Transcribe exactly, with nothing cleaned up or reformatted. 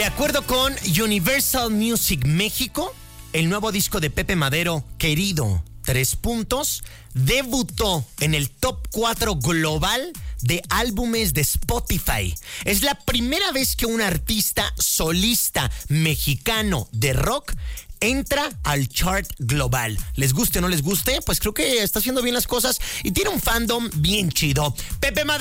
De acuerdo con Universal Music México, el nuevo disco de Pepe Madero, Querido, tres puntos, debutó en el top cuatro global de álbumes de Spotify. Es la primera vez que un artista solista mexicano de rock entra al chart global. Les guste o no les guste, pues creo que está haciendo bien las cosas y tiene un fandom bien chido. Pepe Madero.